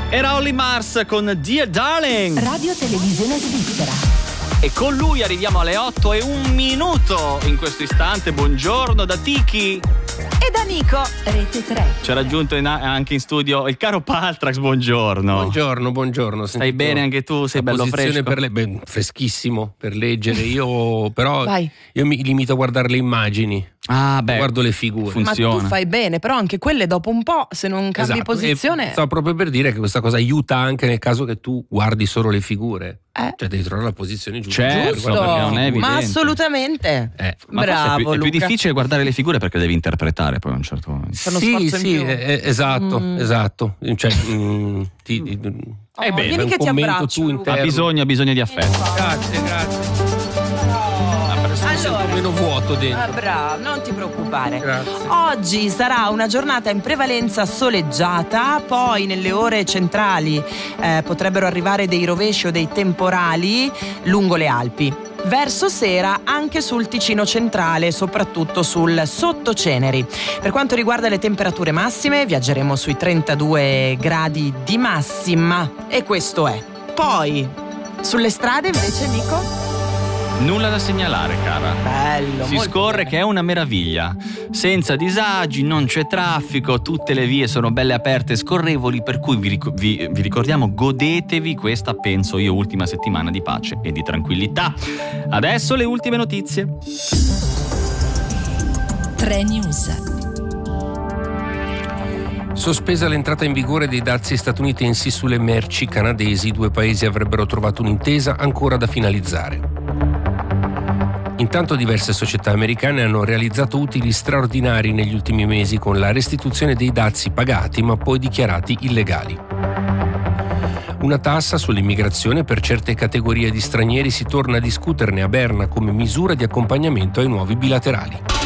Era Olly Mars con Dear Darling. Radio Televisione Svizzera. E con lui arriviamo alle 8:01 in questo istante. Buongiorno da Tiki e da Nico, Rete 3. Ci ha raggiunto anche in studio il caro Paltrax. Buongiorno. Buongiorno. Stai bene anche tu? Sei bello fresco? Freschissimo per leggere. Io mi limito a guardare le immagini. Guardo le figure. Funziona. Ma tu fai bene, però anche quelle dopo un po', se non cambi posizione. E stavo proprio per dire che questa cosa aiuta anche nel caso che tu guardi solo le figure. Cioè devi trovare la posizione giusta. Certo, non è evidente. Ma assolutamente. Bravo, è più difficile guardare le figure perché devi interpretare poi a un certo momento. Esatto. Cioè, vieni che ti abbraccio. Ha bisogno di affetto. Grazie. Allora, meno vuoto dentro. Bravo, non ti preoccupare. Grazie. Oggi sarà una giornata in prevalenza soleggiata, poi nelle ore centrali potrebbero arrivare dei rovesci o dei temporali lungo le Alpi. Verso sera anche sul Ticino centrale, soprattutto sul Sottoceneri. Per quanto riguarda le temperature massime, viaggeremo sui 32 gradi di massima, e questo è. Poi, sulle strade invece, Nico? Nulla da segnalare, cara. Bello. Si scorre bene. che è una meraviglia. Senza disagi, non c'è traffico, tutte le vie sono belle aperte e scorrevoli, per cui vi ricordiamo, godetevi questa, penso io, ultima settimana di pace e di tranquillità. Adesso le ultime notizie. 3 News. Sospesa l'entrata in vigore dei dazi statunitensi sulle merci canadesi, 2 paesi avrebbero trovato un'intesa ancora da finalizzare. Intanto diverse società americane hanno realizzato utili straordinari negli ultimi mesi con la restituzione dei dazi pagati ma poi dichiarati illegali. Una tassa sull'immigrazione per certe categorie di stranieri, si torna a discuterne a Berna come misura di accompagnamento ai nuovi bilaterali.